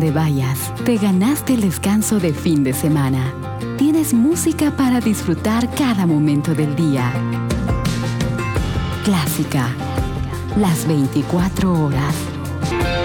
te vayas, te ganaste el descanso de fin de semana. Tienes música para disfrutar cada momento del día. Clásica, las 24 horas.